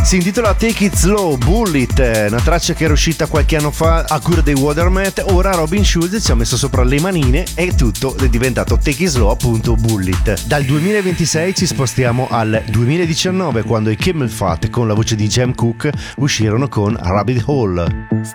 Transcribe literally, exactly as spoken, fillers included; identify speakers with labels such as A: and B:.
A: Si intitola Take It Slow, Bullet, una traccia che era uscita qualche anno fa a cura dei Watermat. Ora Robin Schulz ci ha messo sopra le manine e tutto è diventato Take It Slow, appunto Bullet. Dal duemilaventisei ci spostiamo al duemiladiciannove, quando i Camel Fat con la voce di Jam Cooke uscirono con Rabbit Hole.